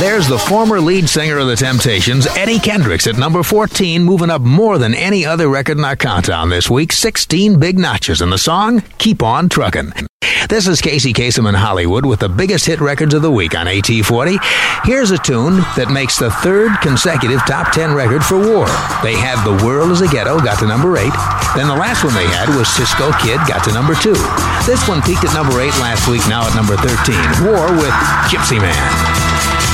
There's the former lead singer of the Temptations, Eddie Kendricks, at number 14, moving up more than any other record in our countdown this week. 16 big notches in the song, Keep On Truckin'. This is Casey Kasem in Hollywood with the biggest hit records of the week on AT40. Here's a tune that makes the third consecutive top 10 record for War. They had The World is a Ghetto, got to number 8. Then the last one they had was Cisco Kid, got to number 2. This one peaked at number 8 last week, now at number 13. War with Gypsy Man.